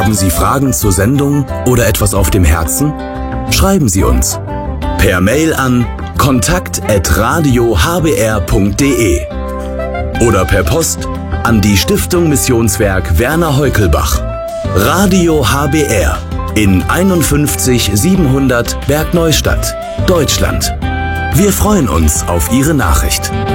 Haben Sie Fragen zur Sendung oder etwas auf dem Herzen? Schreiben Sie uns per Mail an kontakt@radiohbr.de oder per Post an die Stiftung Missionswerk Werner Heukelbach. Radio HBR in 51 700 Bergneustadt, Deutschland. Wir freuen uns auf Ihre Nachricht.